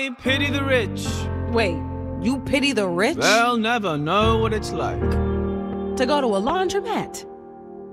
I pity the rich. Wait, you pity the rich? They'll never know what it's like To go to a laundromat